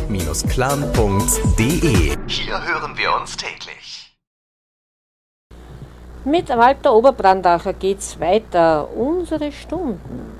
radio-clan.de. Hier hören wir uns täglich. Mit Walter Oberbrandacher geht's weiter. Unsere Stunden.